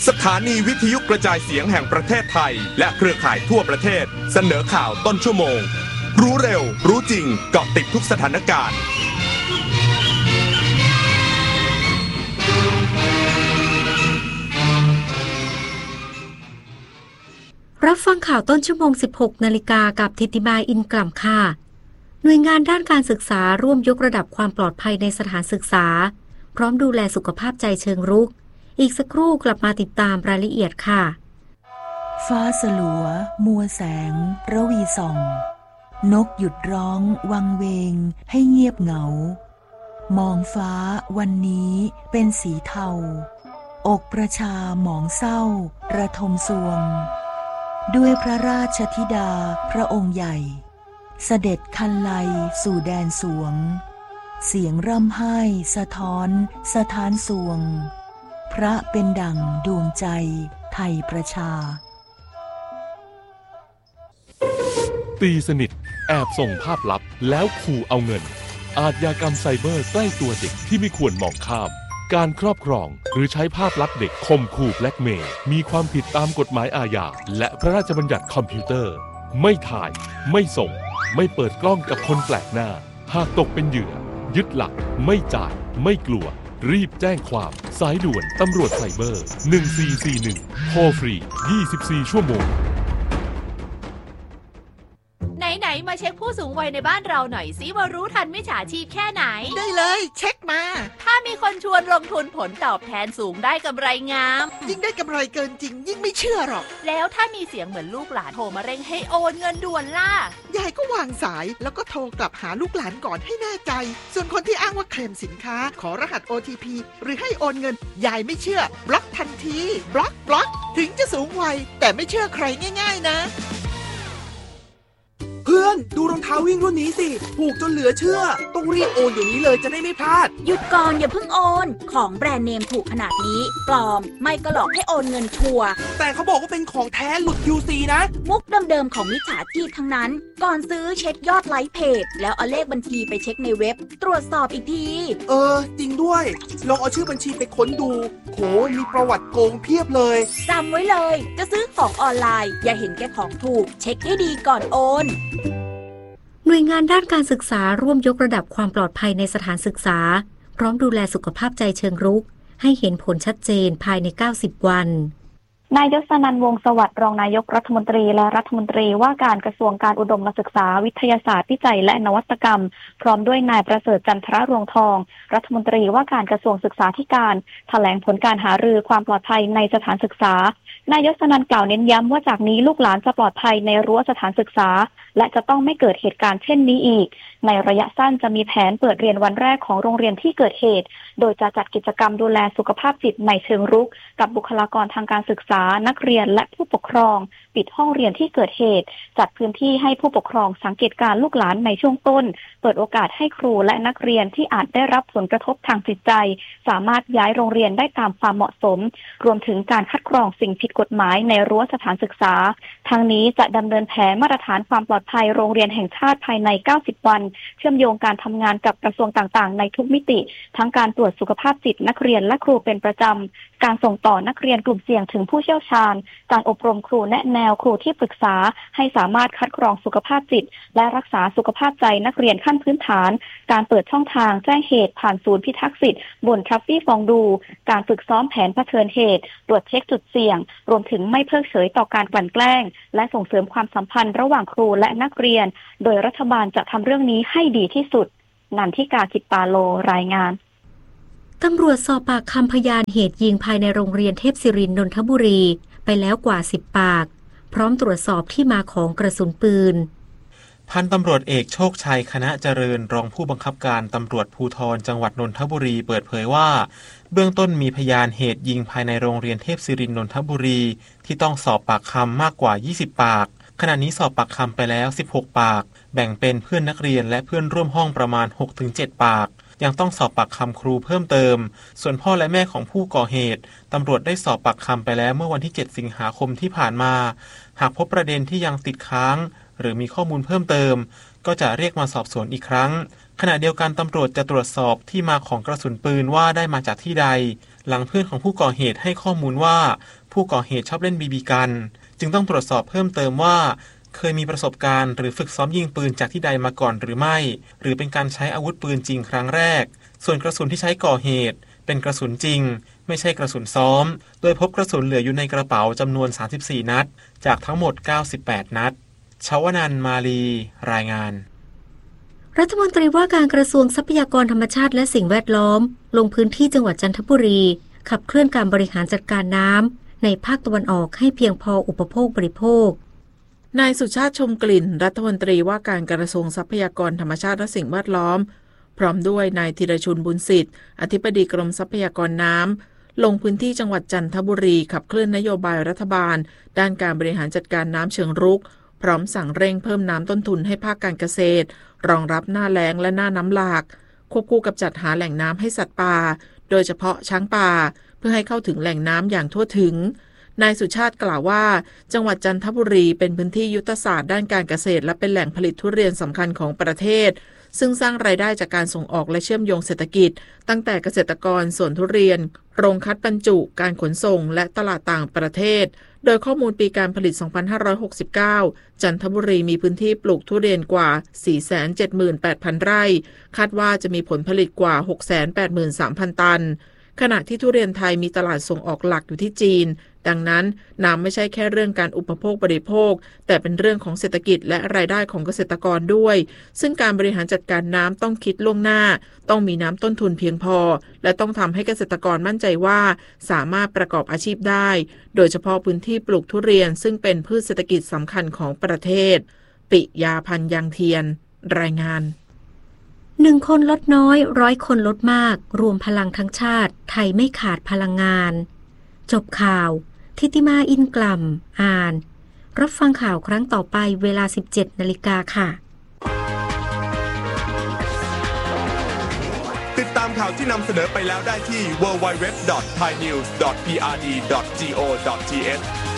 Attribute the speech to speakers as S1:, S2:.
S1: สถานีวิทยุกระจายเสียงแห่งประเทศไทยและเครือข่ายทั่วประเทศเสนอข่าวต้นชั่วโมงรู้เร็วรู้จริงเกาะติดทุกสถานการณ์
S2: รับฟังข่าวต้นชั่วโมง 16 นาฬิกากับธิติมาอินกล่ำค่ะหน่วยงานด้านการศึกษาร่วมยกระดับความปลอดภัยในสถานศึกษาพร้อมดูแลสุขภาพใจเชิงรุกอีกสักครู่กลับมาติดตามรายละเอียดค่ะ
S3: ฟ้าสลัวมัวแสงระวีส่องนกหยุดร้องวังเวงให้เงียบเหงามองฟ้าวันนี้เป็นสีเทาอกประชาหมองเศร้าระทมสวงด้วยพระราชธิดาพระองค์ใหญ่เสด็จคันไลสู่แดนสวงเสียงร่ำไห้สะท้อนสถานสวงพระเป็นดั่งดวงใจไทยประชา
S4: ตีสนิทแอบส่งภาพลับแล้วขู่เอาเงินอาชญากรรมไซเบอร์ใกล้ตัวเด็กที่ไม่ควรมองข้ามการครอบครองหรือใช้ภาพลับเด็กข่มขู่แบล็กเมย์มีความผิดตามกฎหมายอาญาและพระราชบัญญัติคอมพิวเตอร์ไม่ถ่ายไม่ส่งไม่เปิดกล้องกับคนแปลกหน้าหากตกเป็นเหยื่อยึดหลักไม่จ่ายไม่กลัวรีบแจ้งความสายด่วนตำรวจไซเบอร์1441โทรฟรี24ชั่วโมง
S5: ไหนมาเช็คผู้สูงวัยในบ้านเราหน่อยสิว่ารู้ทันมิจฉาชีพแค่ไหน
S6: ได้เลยเช็คมา
S5: ถ้ามีคนชวนลงทุนผลตอบแทนสูงได้กำไรงาม
S6: ยิ่งได้กำไรเกินจริงยิ่งไม่เชื่อหรอก
S5: แล้วถ้ามีเสียงเหมือนลูกหลานโทรมาเร่งให้โอนเงินด่วนล่ะ
S6: ยายก็วางสายแล้วก็โทรกลับหาลูกหลานก่อนให้แน่ใจส่วนคนที่อ้างว่าเคลมสินค้าขอรหัส OTP หรือให้โอนเงินยายไม่เชื่อบล็อกทันทีบล็อกถึงจะสูงวัยแต่ไม่เชื่อใครง่ายๆนะ
S7: เพื่อนดูรองเท้าวิ่งรุ่นนี้สิถูกจนเหลือเชื่อต้องรีบโอนเดี๋ยวนี้เลยจะได้ไม่พลาด
S8: หยุดก่อนอย่าเพิ่งโอนของแบรนด์เนมถูกขนาดนี้ปลอมไม่ก็หลอกให้โอนเงินชัวร์
S7: แต่เขาบอกว่าเป็นของแท้หลุด QC นะ
S8: มุกเดิมๆของมิจฉาชีพทั้งนั้นก่อนซื้อเช็คยอดไลค์เพจแล้วเอาเลขบัญชีไปเช็คในเว็บตรวจสอบอีกที
S7: จริงด้วยลองเอาชื่อบัญชีไปค้นดูโหมีประวัติโกงเพียบเลย
S8: จำไว้เลยจะซื้อของออนไลน์อย่าเห็นแก่ของถูกเช็คให้ดีก่อนโอน
S2: หน่วยงานด้านการศึกษาร่วมยกระดับความปลอดภัยในสถานศึกษาพร้อมดูแลสุขภาพใจเชิงรุกให้เห็นผลชัดเจนภายใน90วัน
S9: นายยศนันท์วงศ์สวัสดิ์รองนายกรัฐมนตรีและรัฐมนตรีว่าการกระทรวงการอุดมศึกษาวิทยาศาสตร์วิจัยและนวัตกรรมพร้อมด้วยนายประเสริฐจันทรรวงทองรัฐมนตรีว่าการกระทรวงศึกษาธิการแถลงผลการหารือความปลอดภัยในสถานศึกษานายยศนันท์กล่าวเน้นย้ำว่าจากนี้ลูกหลานจะปลอดภัยในรั้วสถานศึกษาและจะต้องไม่เกิดเหตุการณ์เช่นนี้อีกในระยะสั้นจะมีแผนเปิดเรียนวันแรกของโรงเรียนที่เกิดเหตุโดยจะจัดกิจกรรมดูแลสุขภาพจิตในเชิงรุกกับบุคลากรทางการศึกษานักเรียนและผู้ปกครองปิดห้องเรียนที่เกิดเหตุจัดพื้นที่ให้ผู้ปกครองสังเกตการลูกหลานในช่วงต้นเปิดโอกาสให้ครูและนักเรียนที่อาจได้รับผลกระทบทางจิตใจสามารถย้ายโรงเรียนได้ตามความเหมาะสมรวมถึงการคัดกรองสิ่งผิดกฎหมายในรั้วสถานศึกษาทางนี้จะดำเนินแผนมาตรฐานความปลอดภัยโรงเรียนแห่งชาติภายใน90วันเชื่อมโยงการทำงานกับกระทรวงต่างๆในทุกมิติทั้งการตรวจสุขภาพจิตนักเรียนและครูเป็นประจำการส่งต่อนักเรียนกลุ่มเสี่ยงถึงผู้เชี่ยวชาญการอบรมครูแนะแนวครูที่ปรึกษาให้สามารถคัดกรองสุขภาพจิตและรักษาสุขภาพใจนักเรียนขั้นพื้นฐานการเปิดช่องทางแจ้งเหตุผ่านศูนย์พิทักษ์สิทธิ์บนทรัฟฟี่ฟองดูการฝึกซ้อมแผนเผชิญเหตุตรวจเช็คจุดเสี่ยงรวมถึงไม่เพิกเฉยต่อการกลั่นแกล้งและส่งเสริมความสัมพันธ์ระหว่างครูและนักเรียนโดยรัฐบาลจะทำเรื่องนี้ให้ดีที่สุดนันทิกา กิจปาโลรายงาน
S2: ตำรวจสอบปากคำพยานเหตุยิงภายในโรงเรียนเทพศิรินทร์นนทบุรีไปแล้วกว่า10ปากพร้อมตรวจสอบที่มาของกระสุนปืน
S10: พันตำรวจเอกโชคชัยคณะเจริญรองผู้บังคับการตำรวจภูธรจังหวัดนนทบุรีเปิดเผยว่าเบื้องต้นมีพยานเหตุยิงภายในโรงเรียนเทพศิรินทร์นนทบุรีที่ต้องสอบปากคำมากกว่า20ปากขณะนี้สอบปากคำไปแล้ว16ปากแบ่งเป็นเพื่อนนักเรียนและเพื่อนร่วมห้องประมาณ 6-7 ปากยังต้องสอบปากคำครูเพิ่มเติมส่วนพ่อและแม่ของผู้ก่อเหตุตำรวจได้สอบปากคำไปแล้วเมื่อวันที่7สิงหาคมที่ผ่านมาหากพบประเด็นที่ยังติดค้างหรือมีข้อมูลเพิ่มเติมก็จะเรียกมาสอบสวนอีกครั้งขณะเดียวกันตำรวจจะตรวจสอบที่มาของกระสุนปืนว่าได้มาจากที่ใดหลังเพื่อนของผู้ก่อเหตุให้ข้อมูลว่าผู้ก่อเหตุชอบเล่นบีบีกันจึงต้องตรวจสอบเพิ่มเติมว่าเคยมีประสบการณ์หรือฝึกซ้อมยิงปืนจากที่ใดมาก่อนหรือไม่หรือเป็นการใช้อาวุธปืนจริงครั้งแรกส่วนกระสุนที่ใช้ก่อเหตุเป็นกระสุนจริงไม่ใช่กระสุนซ้อมโดยพบกระสุนเหลืออยู่ในกระเป๋าจำนวน34นัดจากทั้งหมด98นัดชวนันท์ มาลีรายงาน
S2: รัฐมนตรีว่าการกระทรวงทรัพยากรธรรมชาติและสิ่งแวดล้อมลงพื้นที่จังหวัดจันทบุรีขับเคลื่อนการบริหารจัดการน้ำในภาคตะวันออกให้เพียงพออุปโภคบริโภคนายสุชาติชมกลิ่นรัฐมนตรีว่าการกระทรวงทรัพยากรธรรมชาติและสิ่งแวดล้อมพร้อมด้วยนายธีรชุนบุญสิทธิ์อธิบดีกรมทรัพยากรน้ำลงพื้นที่จังหวัดจันทบุรีขับเคลื่อนนโยบายรัฐบาลด้านการบริหารจัดการน้ำเชิงรุกพร้อมสั่งเร่งเพิ่มน้ำต้นทุนให้ภาคการเกษตรรองรับหน้าแล้งและหน้าน้ำหลากควบคู่กับจัดหาแหล่งน้ำให้สัตว์ป่าโดยเฉพาะช้างป่าเพื่อให้เข้าถึงแหล่งน้ำอย่างทั่วถึงนายสุชาติกล่าวว่าจังหวัดจันทบุรีเป็นพื้นที่ยุทธศาสตร์ด้านการเกษตรและเป็นแหล่งผลิตทุเรียนสำคัญของประเทศซึ่งสร้างรายได้จากการส่งออกและเชื่อมโยงเศรษฐกิจตั้งแต่เกษตรกรสวนทุเรียนโรงคัดบรรจุการขนส่งและตลาดต่างประเทศโดยข้อมูลปีการผลิต 2569 จันทบุรีมีพื้นที่ปลูกทุเรียนกว่า 478,000 ไร่คาดว่าจะมีผลผลิตกว่า 683,000 ตันขณะที่ทุเรียนไทยมีตลาดส่งออกหลักอยู่ที่จีนดังนั้นน้ำไม่ใช่แค่เรื่องการอุปโภคบริโภคแต่เป็นเรื่องของเศรษฐกิจและรายได้ของเกษตรกรด้วยซึ่งการบริหารจัดการน้ำต้องคิดล่วงหน้าต้องมีน้ำต้นทุนเพียงพอและต้องทำให้เกษตรกรมั่นใจว่าสามารถประกอบอาชีพได้โดยเฉพาะพื้นที่ปลูกทุเรียนซึ่งเป็นพืชเศรษฐกิจสำคัญของประเทศปิยาพันธ์ยังเทียนรายงาน1 คนลดน้อย100 คนลดมากรวมพลังทั้งชาติไทยไม่ขาดพลังงานจบข่าวทิติมาอินกล่ำอ่านรับฟังข่าวครั้งต่อไปเวลา 17 นาฬิกาค่ะ
S1: ติดตามข่าวที่นำเสนอไปแล้วได้ที่ www.thainews.prd.go.th